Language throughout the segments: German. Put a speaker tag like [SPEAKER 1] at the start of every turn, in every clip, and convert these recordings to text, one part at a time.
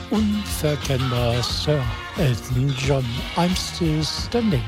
[SPEAKER 1] Unverkennbar Sir Elton John, I'm Still Standing.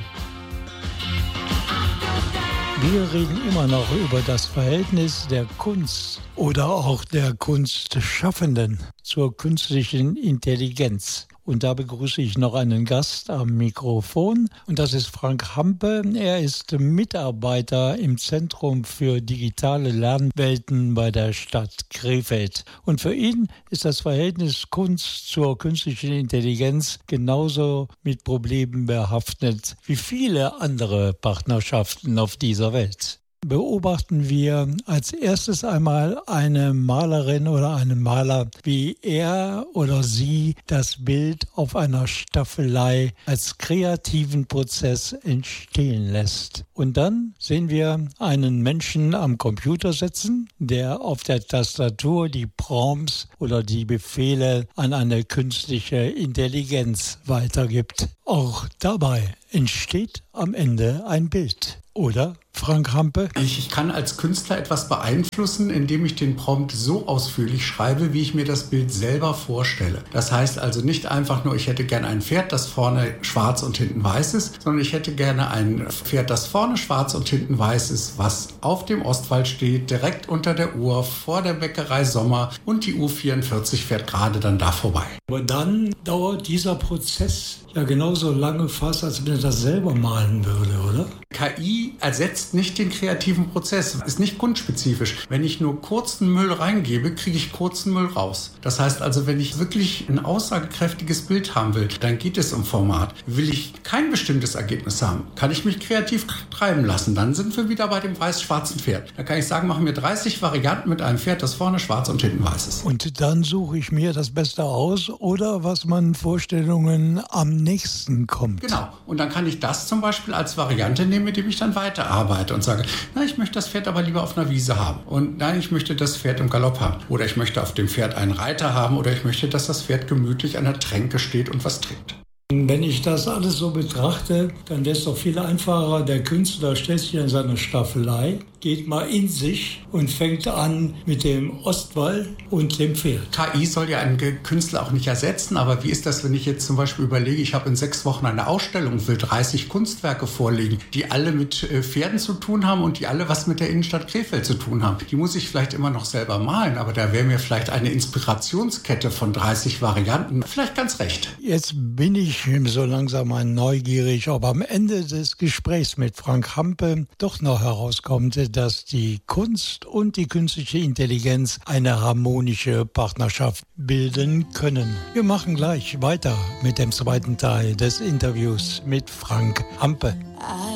[SPEAKER 1] Wir reden immer noch über das Verhältnis der Kunst oder auch der Kunstschaffenden zur künstlichen Intelligenz. Und da begrüße ich noch einen Gast am Mikrofon. Und das ist Frank Hampe. Er ist Mitarbeiter im Zentrum für digitale Lernwelten bei der Stadt Krefeld. Und für ihn ist das Verhältnis Kunst zur künstlichen Intelligenz genauso mit Problemen behaftet wie viele andere Partnerschaften auf dieser Welt. Beobachten wir als erstes einmal eine Malerin oder einen Maler, wie er oder sie das Bild auf einer Staffelei als kreativen Prozess entstehen lässt. Und dann sehen wir einen Menschen am Computer sitzen, der auf der Tastatur die Prompts oder die Befehle an eine künstliche Intelligenz weitergibt. Auch dabei entsteht am Ende ein Bild. Oder, Frank Hampe?
[SPEAKER 2] Ich kann als Künstler etwas beeinflussen, indem ich den Prompt so ausführlich schreibe, wie ich mir das Bild selber vorstelle. Das heißt also nicht einfach nur, ich hätte gerne ein Pferd, das vorne schwarz und hinten weiß ist, sondern ich hätte gerne ein Pferd, das vorne schwarz und hinten weiß ist, was auf dem Ostwall steht, direkt unter der Uhr, vor der Bäckerei Sommer, und die U44 fährt gerade dann da vorbei.
[SPEAKER 1] Aber dann dauert dieser Prozess ja genauso lange fast, als wenn er das selber malen würde, oder?
[SPEAKER 2] KI ersetzt nicht den kreativen Prozess, ist nicht kunstspezifisch. Wenn ich nur kurzen Müll reingebe, kriege ich kurzen Müll raus. Das heißt also, wenn ich wirklich ein aussagekräftiges Bild haben will, dann geht es um Format. Will ich kein bestimmtes Ergebnis haben, kann ich mich kreativ treiben lassen. Dann sind wir wieder bei dem weiß-schwarzen Pferd. Da kann ich sagen, machen wir 30 Varianten mit einem Pferd, das vorne schwarz und hinten weiß ist.
[SPEAKER 1] Und dann suche ich mir das Beste aus oder was man Vorstellungen am nächsten kommt.
[SPEAKER 2] Genau. Und dann kann ich das zum Beispiel als Variante nehmen, mit dem ich dann weiterarbeite und sage, na, ich möchte das Pferd aber lieber auf einer Wiese haben. Und nein, ich möchte das Pferd im Galopp haben. Oder ich möchte auf dem Pferd einen Reiter haben. Oder ich möchte, dass das Pferd gemütlich an der Tränke steht und was trinkt.
[SPEAKER 1] Wenn ich das alles so betrachte, dann wäre es doch viel einfacher. Der Künstler stellt sich in seine Staffelei, geht mal in sich und fängt an mit dem Ostwall und dem Pferd.
[SPEAKER 2] KI soll ja einen Künstler auch nicht ersetzen, aber wie ist das, wenn ich jetzt zum Beispiel überlege, ich habe in 6 Wochen eine Ausstellung und will 30 Kunstwerke vorlegen, die alle mit Pferden zu tun haben und die alle was mit der Innenstadt Krefeld zu tun haben. Die muss ich vielleicht immer noch selber malen, aber da wäre mir vielleicht eine Inspirationskette von 30 Varianten vielleicht ganz recht.
[SPEAKER 1] Jetzt bin ich so langsam mal neugierig, ob am Ende des Gesprächs mit Frank Hampe doch noch herauskommt, dass die Kunst und die künstliche Intelligenz eine harmonische Partnerschaft bilden können. Wir machen gleich weiter mit dem zweiten Teil des Interviews mit Frank Hampe.